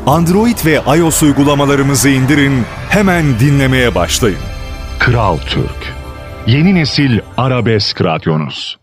Android ve iOS uygulamalarımızı indirin, hemen dinlemeye başlayın. Kral Türk, yeni nesil arabesk radyonuz.